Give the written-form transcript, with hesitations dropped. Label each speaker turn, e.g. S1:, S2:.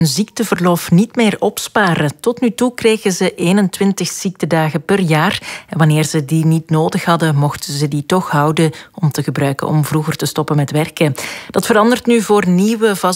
S1: ziekteverlof niet meer opsparen. Tot nu toe kregen ze 21 ziektedagen per jaar. En wanneer ze die niet nodig hadden, mochten ze die toch houden om te gebruiken om vroeger te stoppen met werken. Dat verandert nu voor nieuwe